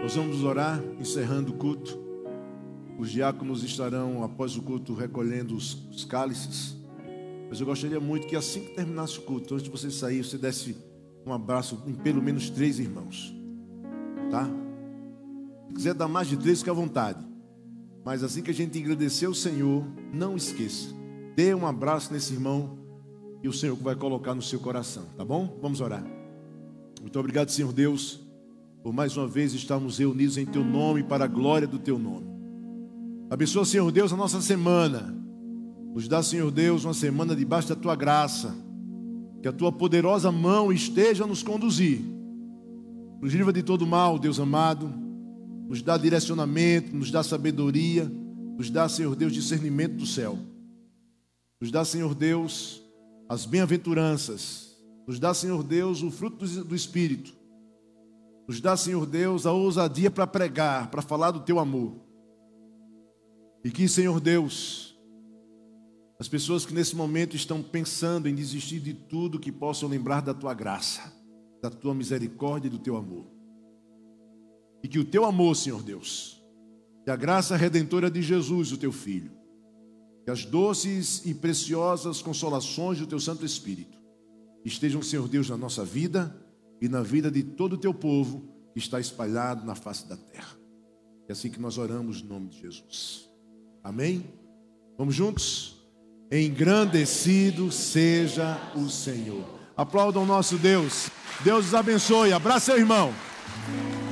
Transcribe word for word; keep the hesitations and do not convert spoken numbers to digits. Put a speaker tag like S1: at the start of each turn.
S1: Nós vamos orar, encerrando o culto. Os diáconos estarão, após o culto, recolhendo os, os cálices. Mas eu gostaria muito que, assim que terminasse o culto, antes de você sair, você desse um abraço em pelo menos três irmãos. Tá? Se quiser dar mais de três, fique à vontade. Mas assim que a gente agradecer ao Senhor, não esqueça. Dê um abraço nesse irmão e o Senhor vai colocar no seu coração. Tá bom? Vamos orar. Muito obrigado, Senhor Deus, por mais uma vez estarmos reunidos em Teu nome, para a glória do Teu nome. Abençoa, Senhor Deus, a nossa semana. Nos dá, Senhor Deus, uma semana debaixo da Tua graça. Que a Tua poderosa mão esteja a nos conduzir. Nos livra de todo mal, Deus amado. Nos dá direcionamento, nos dá sabedoria. Nos dá, Senhor Deus, discernimento do céu. Nos dá, Senhor Deus, as bem-aventuranças. Nos dá, Senhor Deus, o fruto do Espírito. Nos dá, Senhor Deus, a ousadia para pregar, para falar do Teu amor. E que, Senhor Deus, as pessoas que nesse momento estão pensando em desistir de tudo, que possam lembrar da Tua graça, da Tua misericórdia e do Teu amor. E que o Teu amor, Senhor Deus, e a graça redentora de Jesus, o Teu Filho, que as doces e preciosas consolações do Teu Santo Espírito estejam, Senhor Deus, na nossa vida e na vida de todo o Teu povo que está espalhado na face da terra. É assim que nós oramos no nome de Jesus. Amém? Vamos juntos? Engrandecido seja o Senhor. Aplaudam o nosso Deus. Deus os abençoe. Abraça seu irmão.